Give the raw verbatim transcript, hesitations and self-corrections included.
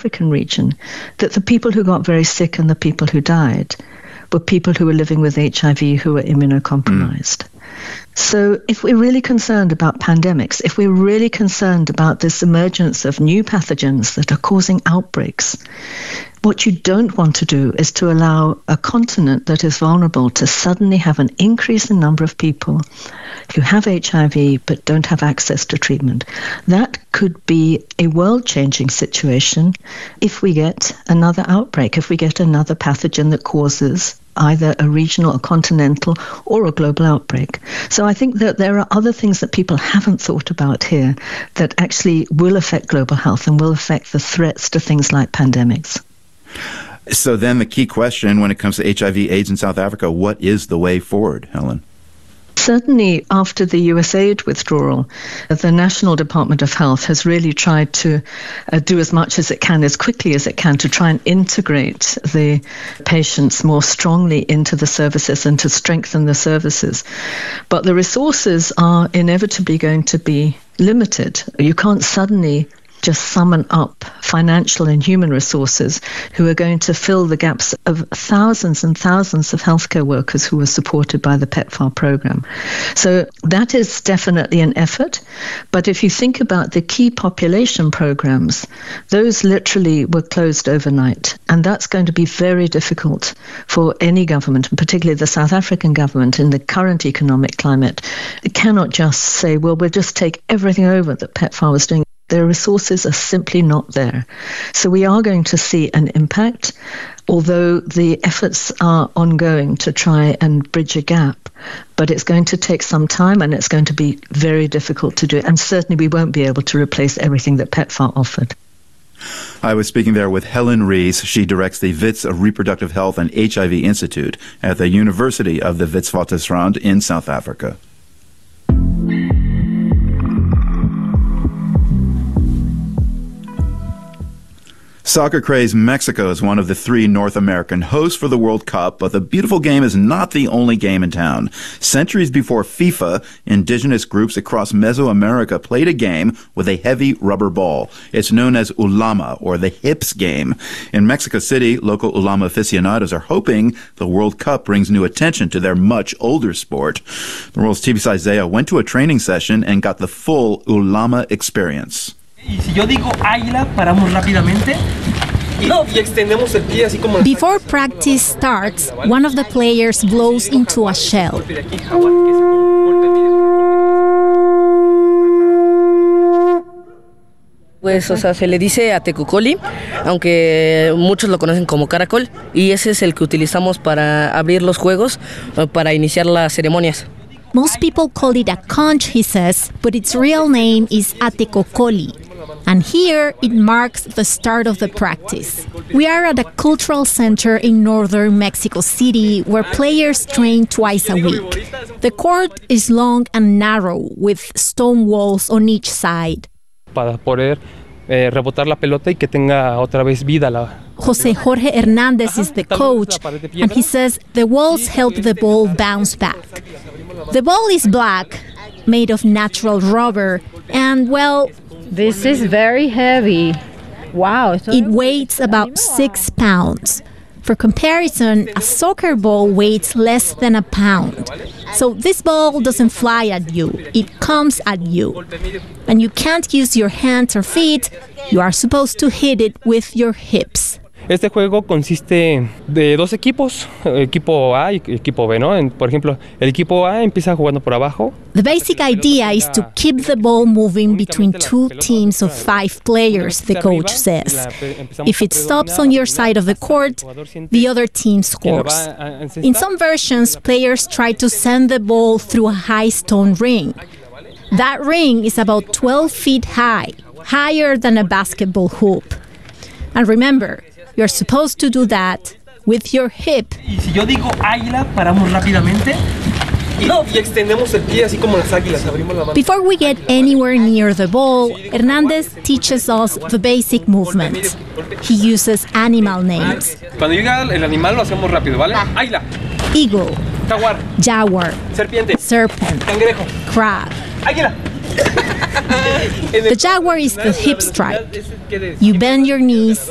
African region, that the people who got very sick and the people who died were people who were living with H I V who were immunocompromised. Mm. So if we're really concerned about pandemics, if we're really concerned about this emergence of new pathogens that are causing outbreaks, what you don't want to do is to allow a continent that is vulnerable to suddenly have an increase in number of people who have H I V but don't have access to treatment. That could be a world-changing situation if we get another outbreak, if we get another pathogen that causes either a regional, a continental, or a global outbreak. So I think that there are other things that people haven't thought about here that actually will affect global health and will affect the threats to things like pandemics. So then the key question when it comes to H I V AIDS in South Africa, what is the way forward, Helen? Certainly after the U S A I D withdrawal, the National Department of Health has really tried to uh, do as much as it can, as quickly as it can, to try and integrate the patients more strongly into the services and to strengthen the services. But the resources are inevitably going to be limited. You can't suddenly just summon up financial and human resources who are going to fill the gaps of thousands and thousands of healthcare workers who were supported by the PEPFAR program. So that is definitely an effort. But if you think about the key population programs, those literally were closed overnight. And that's going to be very difficult for any government, and particularly the South African government in the current economic climate. It cannot just say, well, we'll just take everything over that PEPFAR was doing. Their resources are simply not there. So we are going to see an impact, although the efforts are ongoing to try and bridge a gap. But it's going to take some time and it's going to be very difficult to do. And certainly we won't be able to replace everything that PEPFAR offered. I was speaking there with Helen Rees. She directs the Wits Reproductive Health and H I V Institute at the University of the Witwatersrand in South Africa. Soccer craze Mexico is one of the three North American hosts for the World Cup, but the beautiful game is not the only game in town. Centuries before FIFA, indigenous groups across Mesoamerica played a game with a heavy rubber ball. It's known as Ulama, or the hips game. In Mexico City, local Ulama aficionados are hoping the World Cup brings new attention to their much older sport. The World's T V's Isaiah went to a training session and got the full Ulama experience. Before practice starts, one of the players blows into a shell. Pues, o sea, se le dice atecocoli, aunque muchos lo conocen como caracol, y ese es el que utilizamos para abrir los juegos, para iniciar las ceremonias. Most people call it a conch, he says, but its real name is atecocoli. And here it marks the start of the practice. We are at a cultural center in northern Mexico City where players train twice a week. The court is long and narrow with stone walls on each side. Para poder eh, rebotar la pelota y que tenga otra vez vida la. Jose Jorge Hernandez is the coach, and he says the walls help the ball bounce back. The ball is black, made of natural rubber, and, well, this is very heavy. Wow. It weighs about six pounds. For comparison, a soccer ball weighs less than a pound. So this ball doesn't fly at you, it comes at you. And you can't use your hands or feet, you are supposed to hit it with your hips. Este juego consiste de dos equipos, equipo A y equipo B, ¿no? Por ejemplo, el equipo A empieza jugando por abajo. The basic idea is to keep the ball moving between two teams of five players, the coach says. If it stops on your side of the court, the other team scores. In some versions, players try to send the ball through a high stone ring. That ring is about twelve feet high, higher than a basketball hoop. And remember, you're supposed to do that with your hip. Before we get anywhere near the ball, Hernandez teaches us the basic movements. He uses animal names. Eagle, jaguar, serpent, crab. The jaguar is the hip strike. You bend your knees